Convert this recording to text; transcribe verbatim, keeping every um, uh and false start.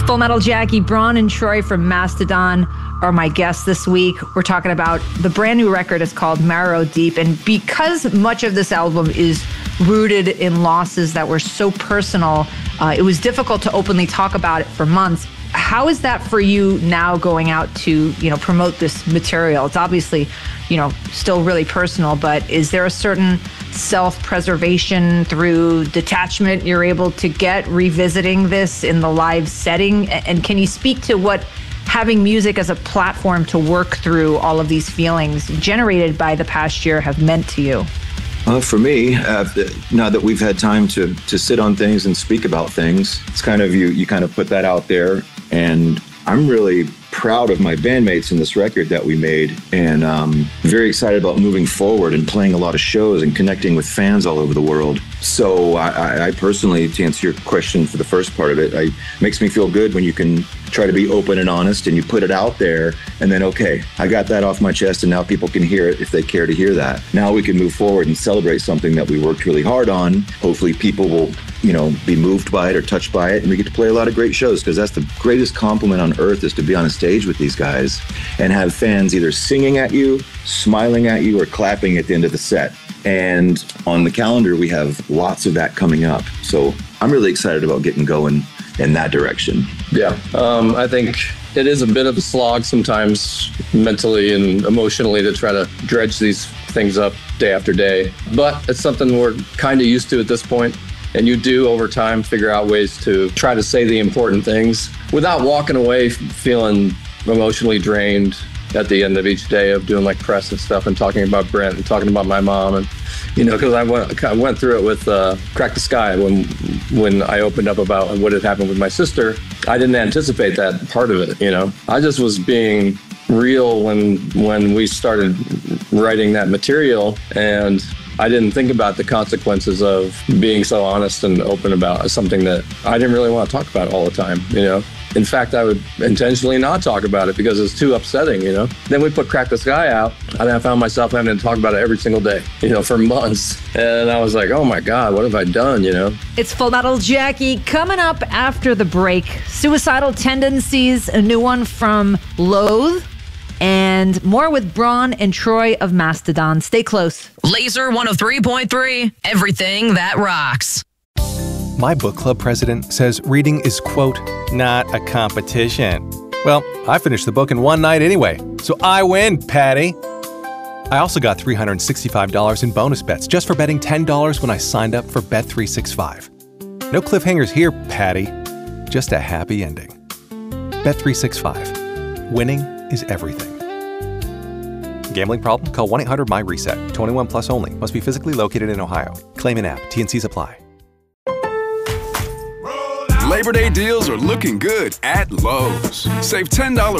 Full Metal Jackie, Braun and Troy from Mastodon are my guests this week. We're talking about the brand new record. It's called Marrow Deep. And because much of this album is rooted in losses that were so personal, uh, it was difficult to openly talk about it for months. How is that for you now going out to, you know, promote this material? It's obviously, you know, still really personal, but is there a certain self-preservation through detachment you're able to get revisiting this in the live setting? And can you speak to what having music as a platform to work through all of these feelings generated by the past year have meant to you? Uh, for me, uh, now that we've had time to to sit on things and speak about things, it's kind of you you kind of put that out there, and I'm really proud of my bandmates in this record that we made, and um, very excited about moving forward and playing a lot of shows and connecting with fans all over the world. So I, I personally, to answer your question for the first part of it, it makes me feel good when you can try to be open and honest and you put it out there, and then, okay, I got that off my chest and now people can hear it if they care to hear that. Now we can move forward and celebrate something that we worked really hard on. Hopefully people will, you know, be moved by it or touched by it, and we get to play a lot of great shows, because that's the greatest compliment on earth, is to be on a stage with these guys and have fans either singing at you, smiling at you, or clapping at the end of the set. And on the calendar, we have lots of that coming up. So I'm really excited about getting going in that direction. Yeah, um, I think it is a bit of a slog sometimes, mentally and emotionally, to try to dredge these things up day after day. But it's something we're kind of used to at this point. And you do, over time, figure out ways to try to say the important things without walking away feeling emotionally drained at the end of each day of doing like press and stuff and talking about Brent and talking about my mom. And, you know, because I went, I went through it with uh, Crack the Sky when, when I opened up about what had happened with my sister. I didn't anticipate that part of it, you know. I just was being real when when we started writing that material, and I didn't think about the consequences of being so honest and open about something that I didn't really want to talk about all the time, you know. In fact, I would intentionally not talk about it because it's too upsetting, you know. Then we put Crack the Sky out, and I found myself having to talk about it every single day, you know, for months. And I was like, oh my God, what have I done, you know? It's Full Metal Jackie coming up after the break. Suicidal Tendencies, a new one from Loathe, and more with Braun and Troy of Mastodon. Stay close. Laser one oh three point three, everything that rocks. My book club president says reading is, quote, not a competition. Well, I finished the book in one night anyway, so I win, Patty. I also got three hundred sixty-five dollars in bonus bets just for betting ten dollars when I signed up for Bet three sixty-five. No cliffhangers here, Patty. Just a happy ending. Bet three sixty-five. Winning is everything. Gambling problem? Call one eight hundred M Y reset. twenty-one plus only. Must be physically located in Ohio. Claim in app. T and Cs apply. Labor Day deals are looking good at Lowe's. Save ten dollars